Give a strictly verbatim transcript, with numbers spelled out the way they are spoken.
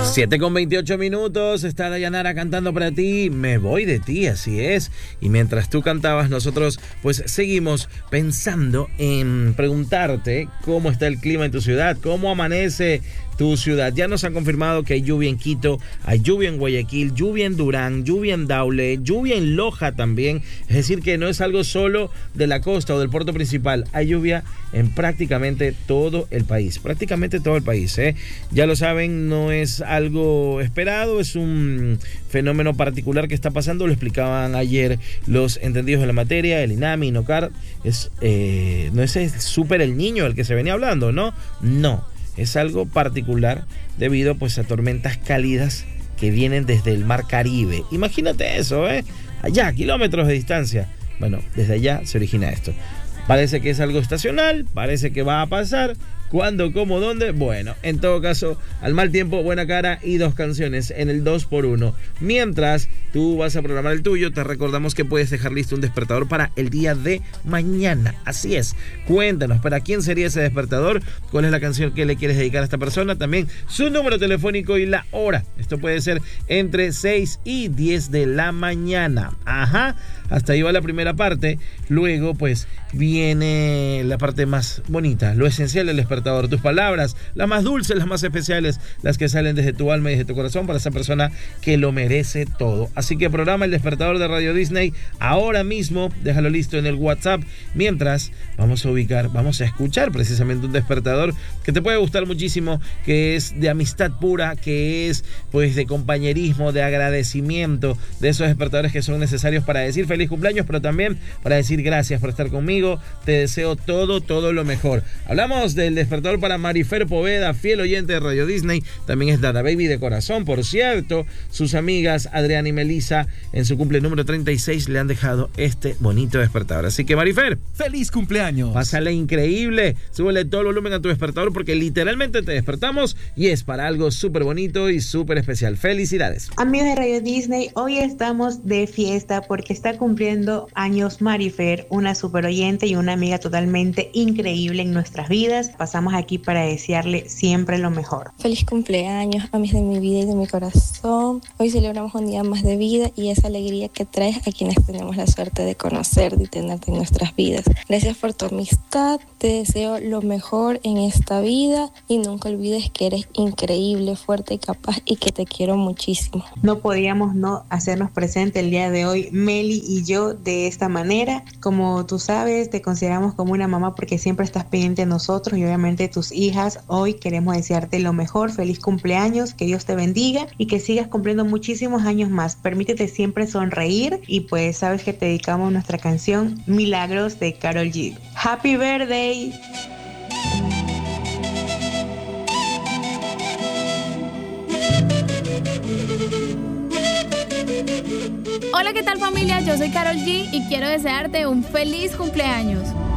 siete con veintiocho minutos, está Dayanara cantando para ti, Me voy de ti, así es. Y mientras tú cantabas, nosotros pues seguimos pensando en preguntarte cómo está el clima en tu ciudad, cómo amanece tu ciudad. Ya nos han confirmado que hay lluvia en Quito, hay lluvia en Guayaquil, lluvia en Durán, lluvia en Daule, lluvia en Loja también. Es decir, que no es algo solo de la costa o del puerto principal. Hay lluvia en prácticamente todo el país. Prácticamente todo el país, ¿eh? Ya lo saben, no es algo esperado, es un fenómeno particular que está pasando. Lo explicaban ayer los entendidos de la materia, el INAMI, INOCAR. Es, eh, no es el súper el niño del que se venía hablando, ¿no? No. Es algo particular debido pues a tormentas cálidas que vienen desde el mar Caribe. Imagínate eso, ¿eh? Allá, kilómetros de distancia. Bueno, desde allá se origina esto. Parece que es algo estacional, parece que va a pasar. ¿Cuándo, cómo, dónde? Bueno, en todo caso, al mal tiempo, buena cara y dos canciones en el dos por uno. Mientras tú vas a programar el tuyo, te recordamos que puedes dejar listo un despertador para el día de mañana. Así es, cuéntanos, ¿para quién sería ese despertador? ¿Cuál es la canción que le quieres dedicar a esta persona? También su número telefónico y la hora. Esto puede ser entre seis y diez de la mañana. Ajá, hasta ahí va la primera parte. Luego, pues, viene la parte más bonita, lo esencial del despertador. Tus palabras, las más dulces, las más especiales, las que salen desde tu alma y desde tu corazón para esa persona que lo merece todo. Así que programa el despertador de Radio Disney ahora mismo, déjalo listo en el WhatsApp, mientras vamos a ubicar, vamos a escuchar precisamente un despertador que te puede gustar muchísimo, que es de amistad pura, que es pues de compañerismo, de agradecimiento, de esos despertadores que son necesarios para decir feliz cumpleaños, pero también para decir gracias por estar conmigo, te deseo todo, todo lo mejor. Hablamos del despertador para Marifer Poveda, fiel oyente de Radio Disney, también es Dada Baby de corazón, por cierto. Sus amigas Adriana y Melissa en su cumple número treinta y seis le han dejado este bonito despertador. Así que Marifer, ¡feliz cumpleaños! Pásale increíble, súbele todo el volumen a tu despertador porque literalmente te despertamos y es para algo súper bonito y súper especial. ¡Felicidades! Amigos de Radio Disney, hoy estamos de fiesta porque está cumpliendo años Marifer, una súper oyente y una amiga totalmente increíble en nuestras vidas. Pasamos aquí para desearle siempre lo mejor. Feliz cumpleaños, amigas de mi vida y de mi corazón. Hoy celebramos un día más de vida y esa alegría que traes a quienes tenemos la suerte de conocerte y tenerte en nuestras vidas. Gracias por tu amistad, te deseo lo mejor en esta vida y nunca olvides que eres increíble, fuerte y capaz y que te quiero muchísimo. No podíamos no hacernos presente el día de hoy, Meli y yo, de esta manera. Como tú sabes, te consideramos como una mamá porque siempre estás pendiente de nosotros y obviamente tus hijas. Hoy queremos desearte lo mejor, feliz cumpleaños, que Dios te bendiga y que sigas cumpliendo muchísimos años más. Permítete siempre sonreír y pues sabes que te dedicamos nuestra canción Milagros de Karol G. Happy birthday. Hola, ¿qué tal familia? Yo soy Karol G y quiero desearte un feliz cumpleaños.